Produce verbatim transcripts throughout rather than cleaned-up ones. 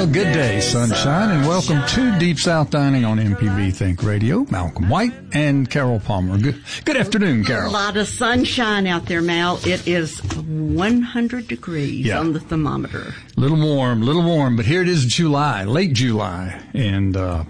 Well, good day, sunshine, and welcome to Deep South Dining on M P B Think Radio. Malcolm White and Carol Palmer. Good, good afternoon, Carol. A lot of sunshine out there, Mal. It is one hundred degrees yeah. on the thermometer. A little warm, a little warm, but here it is July, late July, and uh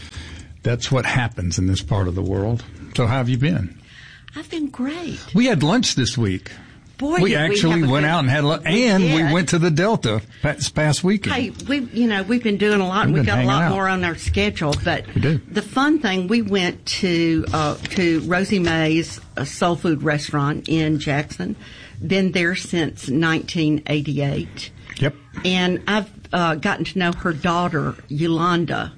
that's what happens in this part of the world. So how have you been? I've been great. We had lunch this week. Boy, we actually we went good, out and had lunch, and did. we went to the Delta this past weekend. Hey, we, you know, we've been doing a lot, and we've got a lot out. more on our schedule. But we do. The fun thing, we went to uh, to Rosie Mae's a soul food restaurant in Jackson. Been there since nineteen eighty-eight. Yep. And I've uh, gotten to know her daughter, Yolanda,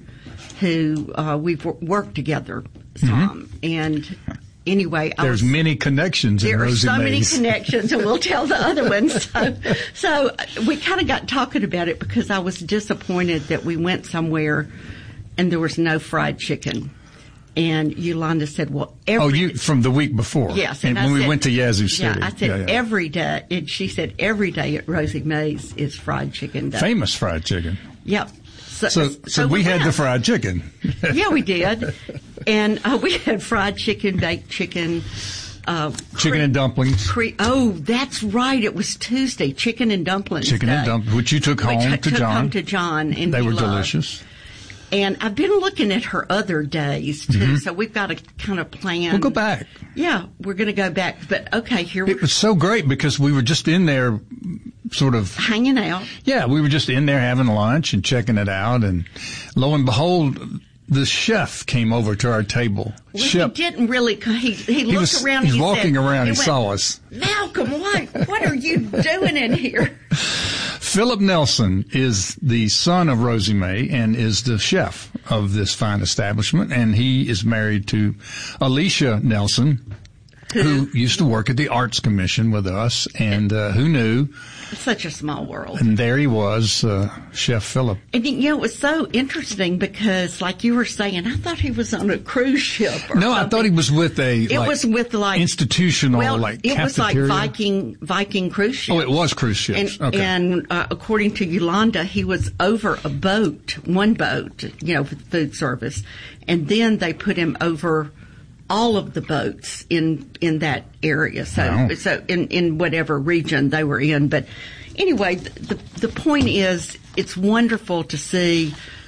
who uh, we've worked together some, mm-hmm. and. Anyway, I there's was, many connections in Rosie There are so Mae's. many connections, and we'll tell the other ones. So, so we kind of got talking about it because I was disappointed that we went somewhere and there was no fried chicken. And Yolanda said, well, every... Oh, you, from the week before? Yes. And, and when said, we went to Yazoo City. Yeah, I said yeah, yeah. every day, and she said every day at Rosie Mae's is fried chicken day. Famous fried chicken. Yep. So, so, so, so we, we had the fried chicken. Yeah, we did. And uh, we had fried chicken, baked chicken. Uh, chicken cre- and dumplings. Cre- oh, that's right. It was Tuesday. Chicken and dumplings. Chicken day. and dumplings, which you took home t- to took John. home to John. And they were loved. delicious. And I've been looking at her other days, too, mm-hmm. so we've got to kind of plan. We'll go back. Yeah, we're going to go back. But, okay, here we It was so great because we were just in there sort of... hanging out. Yeah, we were just in there having lunch and checking it out. And lo and behold, the chef came over to our table. Well, chef. He didn't really... He, he looked he was, around and he he walking said, around, he, he went, saw us. Malcolm, what, what are you doing in here? Philip Nelson is the son of Rosie Mae and is the chef of this fine establishment, and he is married to Alicia Nelson, who used to work at the Arts Commission with us, and uh, who knew? It's such a small world. And there he was, uh, Chef Philip. And, you know, it was so interesting because, like you were saying, I thought he was on a cruise ship or No, something. I thought he was with a, It like, was with, like... institutional, well, like, it cafeteria. was like Viking, Viking cruise ships. Oh, it was cruise ships. And, okay. and uh, according to Yolanda, he was over a boat, one boat, you know, with food service. And then they put him over all of the boats in in that area. So, wow. so in, in whatever region they were in. But anyway, the the point is, it's wonderful to see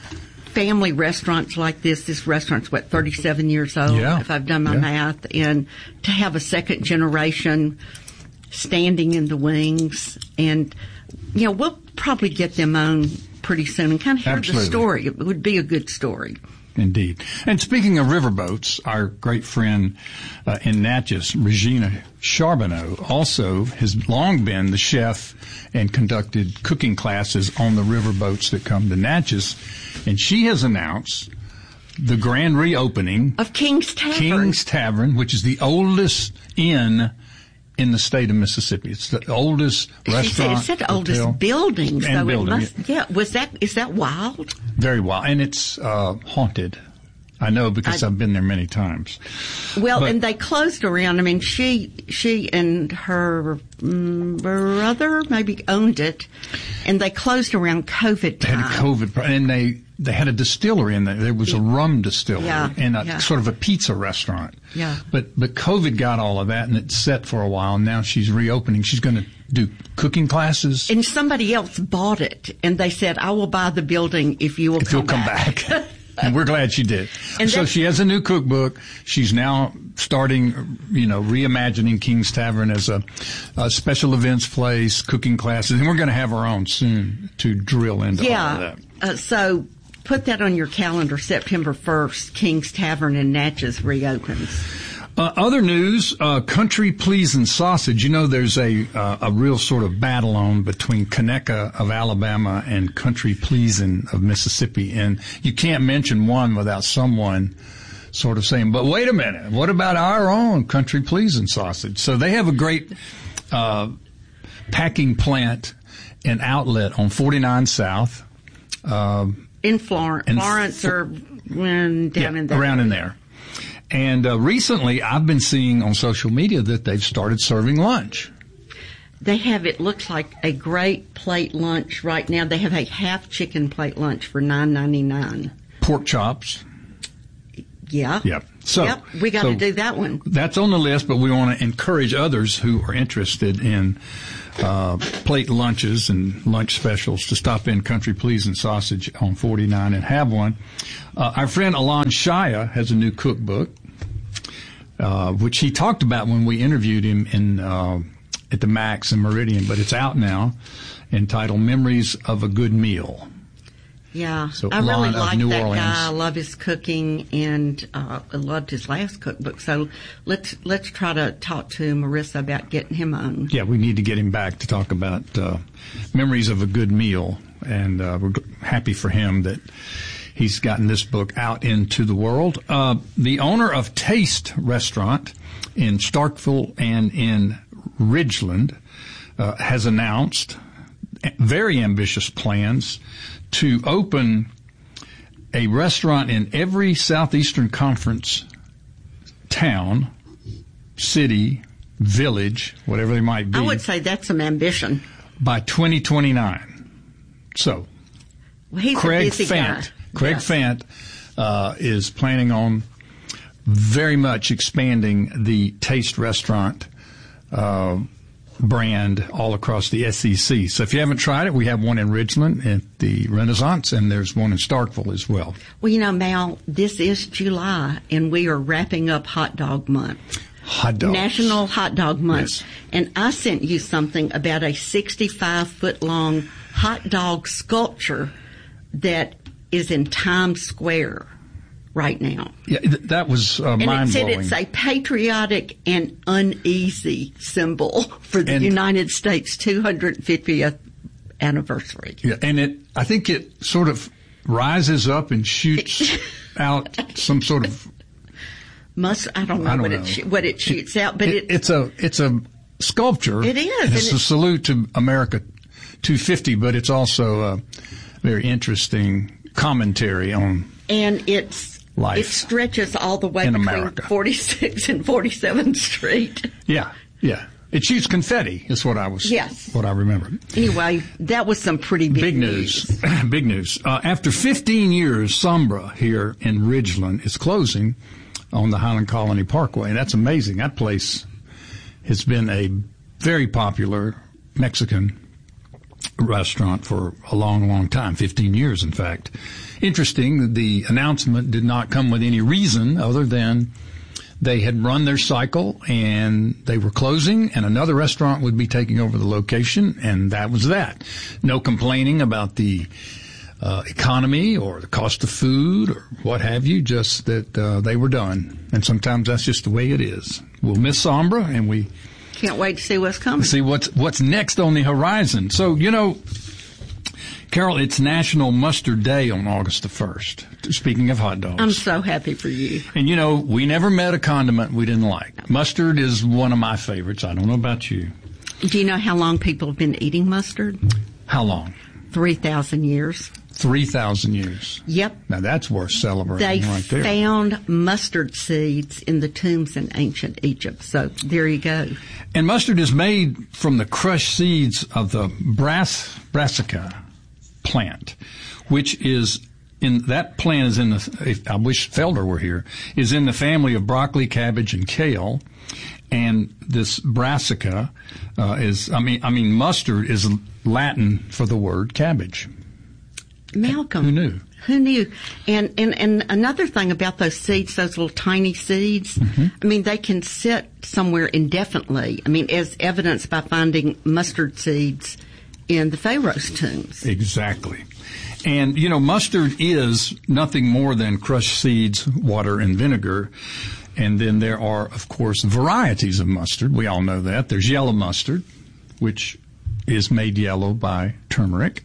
family restaurants like this. This restaurant's, what, thirty-seven years old, yeah. if I've done my yeah. math. And to have a second generation standing in the wings. And, you know, we'll probably get them on pretty soon and kind of hear Absolutely. the story. It would be a good story. Indeed. And speaking of riverboats, our great friend uh, in Natchez, Regina Charbonneau, also has long been the chef and conducted cooking classes on the riverboats that come to Natchez. And she has announced the grand reopening of King's Tavern. King's Tavern, which is the oldest inn in the state of Mississippi. It's the oldest restaurant. It's the oldest building. So and building. It must, yeah. Was that, is that wild? Very wild. And it's, uh, haunted. I know because I, I've been there many times. Well, but, and they closed around. I mean, she, she and her mm, brother maybe owned it, and they closed around COVID time. They had a COVID, and they, they had a distillery in there. There was a rum distillery yeah, and a yeah. sort of a pizza restaurant. Yeah. But, but COVID got all of that, and it's set for a while, and now she's reopening. She's going to do cooking classes. And somebody else bought it, and they said, I will buy the building if you will if come you'll come back. back. And we're glad she did. And so she has a new cookbook. She's now starting, you know, reimagining King's Tavern as a, a special events place, cooking classes. And we're going to have our own soon to drill into yeah. all of that. Uh, so put that on your calendar. September first, King's Tavern in Natchez reopens. Uh, other news, uh, Country Pleasin' Sausage. You know, there's a, uh, a real sort of battle on between Conecuh of Alabama and Country Pleasin' of Mississippi. And you can't mention one without someone sort of saying, but wait a minute, what about our own Country Pleasin' Sausage? So they have a great, uh, packing plant and outlet on forty-nine South. Uh, in Florence, Florence or down yeah, in there. Around in there. And uh, recently, I've been seeing on social media that they've started serving lunch. they have, it looks like a great plate lunch right now. They have a half chicken plate lunch for nine ninety-nine. Pork chops. Yeah. Yep. So, yep, we got so to do that one. That's on the list, but we want to encourage others who are interested in uh, plate lunches and lunch specials to stop in Country Pleasing Sausage on forty-nine and have one. Uh, our friend Alon Shaya has a new cookbook, uh, which he talked about when we interviewed him in uh, at the Max in Meridian, but it's out now, entitled Memories of a Good Meal. Yeah, so I really like New that Orleans. guy. I love his cooking, and uh, I loved his last cookbook. So let's let's try to talk to Marissa about getting him on. Yeah, we need to get him back to talk about uh, memories of a good meal, and uh, we're happy for him that he's gotten this book out into the world. Uh, the owner of Taste Restaurant in Starkville and in Ridgeland uh, has announced very ambitious plans to open a restaurant in every Southeastern Conference town, city, village, whatever they might be. I would say that's some ambition. By twenty twenty-nine. So, well, he's Craig a busy Fant, guy. Craig yes. Fant uh, is planning on very much expanding the Taste Restaurant uh brand all across the S E C. So if you haven't tried it, we have one in Ridgeland at the Renaissance, and there's one in Starkville as well. Well, you know, Mal, this is July, and we are wrapping up Hot Dog Month. Hot dogs. National Hot Dog Month. Yes. And I sent you something about a sixty-five foot long hot dog sculpture that is in Times Square right now. Yeah, th- that was uh, and mind-blowing. it said it's a patriotic and uneasy symbol for the and, United States two hundred fiftieth anniversary. Yeah, and it, I think it sort of rises up and shoots out some sort of. Must I don't know, I don't what, know. It sh- what it shoots out, but it, it, it's a it's a sculpture. It is. And it's and a salute to America two fifty, but it's also a very interesting commentary on and it's. life. It stretches all the way in between America. forty-sixth and forty-seventh Street. Yeah, yeah. It shoots confetti, is what I was. Yes. What I remember. Anyway, that was some pretty big, Big news. Big news. Uh, after fifteen years, Sombra here in Ridgeland is closing on the Highland Colony Parkway. That's amazing. That place has been a very popular Mexican restaurant for a long, long time, fifteen years, in fact. Interesting, the announcement did not come with any reason other than they had run their cycle and they were closing and another restaurant would be taking over the location, and that was that. No complaining about the uh, economy or the cost of food or what have you, just that uh, they were done. And sometimes that's just the way it is. We'll miss Sombra, and we Can't wait to see what's coming. see what's what's next on the horizon. So, you know, Carol, it's National Mustard Day on August the first. Speaking of hot dogs. I'm so happy for you. And, you know, we never met a condiment we didn't like. Mustard is one of my favorites. I don't know about you. Do you know how long people have been eating mustard? How long? three thousand years. three thousand years. Yep. Now, that's worth celebrating They right there. found mustard seeds in the tombs in ancient Egypt. So there you go. And mustard is made from the crushed seeds of the brass, brassica plant, which is in, that plant is in the, if, I wish Felder were here, is in the family of broccoli, cabbage, and kale. And this brassica, uh, is, I mean, I mean, mustard is Latin for the word cabbage. Malcolm. Who knew? Who knew? And, and, and another thing about those seeds, those little tiny seeds, mm-hmm. I mean, they can sit somewhere indefinitely. I mean, as evidenced by finding mustard seeds in the Pharaoh's tombs. Exactly. And, you know, mustard is nothing more than crushed seeds, water, and vinegar. And then there are, of course, varieties of mustard. We all know that. There's yellow mustard, which is made yellow by turmeric.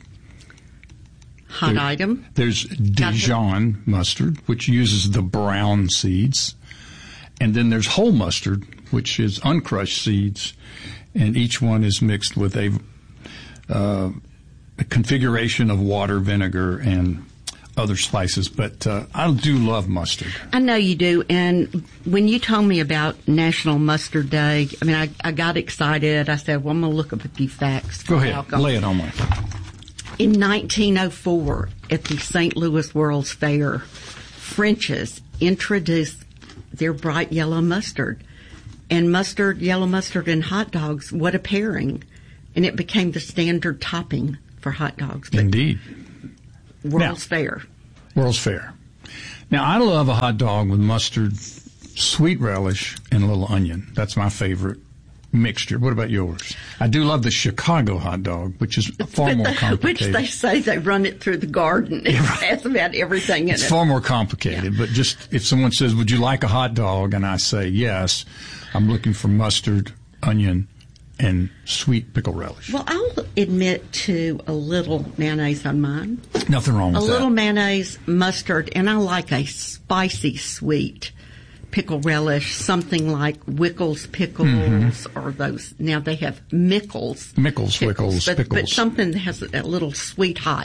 Hot there, item. There's Dijon mustard, which uses the brown seeds. And then there's whole mustard, which is uncrushed seeds. And each one is mixed with a, uh, a configuration of water, vinegar, and other spices, but uh, I do love mustard. I know you do. And when you told me about National Mustard Day, I mean, I, I got excited. I said, well, I'm going to look up a few facts. Go ahead. Lay it on me. In nineteen oh four, at the Saint Louis World's Fair, French's introduced their bright yellow mustard. And mustard, yellow mustard, and hot dogs, what a pairing. And it became the standard topping for hot dogs. But Indeed. World's now, Fair. World's Fair. Now, I love a hot dog with mustard, sweet relish, and a little onion. That's my favorite mixture. What about yours? I do love the Chicago hot dog, which is far but more the, complicated. Which they say they run it through the garden. It has about everything in it's it. It's far more complicated. Yeah. But just if someone says, would you like a hot dog? And I say yes, I'm looking for mustard, onion, and sweet pickle relish. Well, I'll admit to a little mayonnaise on mine. Nothing wrong with a that. A little mayonnaise, mustard, and I like a spicy sweet pickle relish, something like Wickles pickles mm-hmm. or those. Now they have Mickles. Mickles, pickles, Wickles, but, pickles. But something that has a little sweet hot.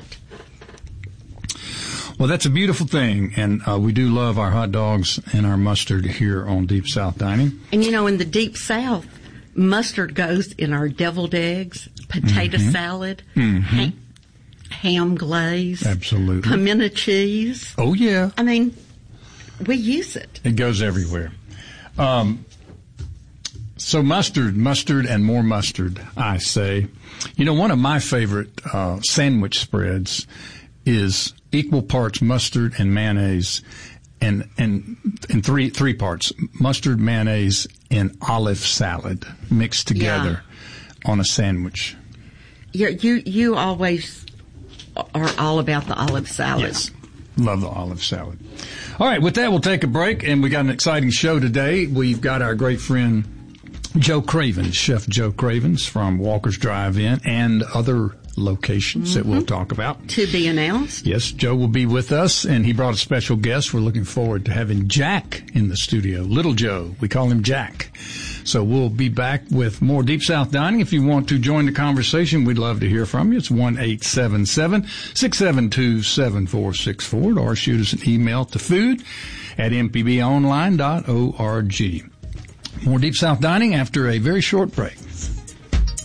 Well, that's a beautiful thing, and uh, we do love our hot dogs and our mustard here on Deep South Dining. And you know, in the Deep South, mustard goes in our deviled eggs, potato mm-hmm. salad, mm-hmm. ha- ham glaze, absolutely, pimento cheese. Oh yeah, I mean, we use it. It goes everywhere. Um, so mustard, mustard, and more mustard. I say, you know, one of my favorite uh, sandwich spreads is equal parts mustard and mayonnaise. And, and, in three, three parts, mustard, mayonnaise, and olive salad mixed together yeah. on a sandwich. You, you, you always are all about the olive salad. Yes. Love the olive salad. All right. With that, we'll take a break, and we got an exciting show today. We've got our great friend Joe Cravens, Chef Joe Cravens from Walker's Drive-In and other locations mm-hmm. that we'll talk about. To be announced. Yes, Joe will be with us, and he brought a special guest. We're looking forward to having Jack in the studio. Little Joe. We call him Jack. So we'll be back with more Deep South Dining. If you want to join the conversation, we'd love to hear from you. It's one eight seven seven, six seven two, seven four six four, or shoot us an email to food at m p b online dot org. More Deep South Dining after a very short break.